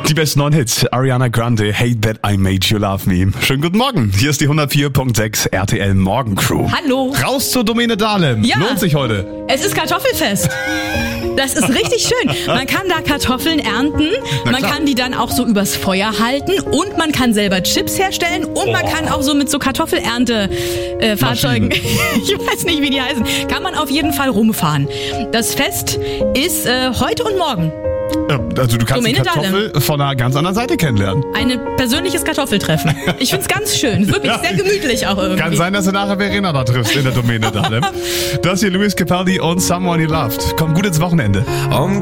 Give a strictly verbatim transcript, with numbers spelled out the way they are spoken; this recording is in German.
Die besten neuen Hits. Ariana Grande, Hate That I Made You Love Me. Schönen guten Morgen. Hier ist die hundertvier Komma sechs R T L Morgencrew. Hallo. Raus zur Domäne Dahlem. Ja. Lohnt sich heute. Es ist Kartoffelfest. Das ist richtig schön. Man kann da Kartoffeln ernten, Na man klar. kann die dann auch so übers Feuer halten und man kann selber Chips herstellen und man Oh. kann auch so mit so Kartoffelernte-Fahrzeugen, ich weiß nicht, wie die heißen, kann man auf jeden Fall rumfahren. Das Fest ist äh, heute und morgen. Ja, also du kannst die Domäne Kartoffel von einer ganz anderen Seite kennenlernen. Ein persönliches Kartoffeltreffen. Ich find's ganz schön. Wirklich sehr gemütlich auch irgendwie. Kann sein, dass du nachher Verena da triffst in der Domäne Dahlem. Das hier Luis Capaldi und Someone You Loved. Komm gut ins Wochenende.